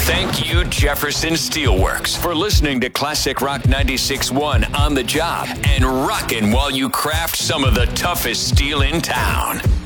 Thank you, Jefferson Steelworks, for listening to Classic Rock 96.1 On the Job and rocking while you craft some of the toughest steel in town.